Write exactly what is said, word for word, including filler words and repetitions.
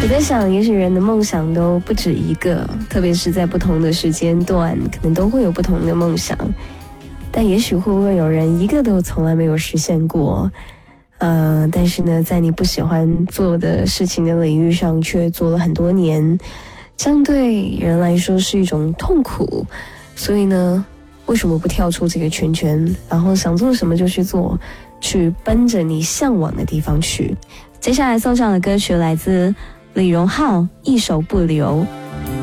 我在想，也许人的梦想都不止一个，特别是在不同的时间段，可能都会有不同的梦想。但也许会不会有人一个都从来没有实现过？呃，但是呢，在你不喜欢做的事情的领域上，却做了很多年，这样对人来说是一种痛苦。所以呢，为什么不跳出这个圈圈，然后想做什么就去做，去奔着你向往的地方去？接下来送上的歌曲来自李荣浩，《一手不留》。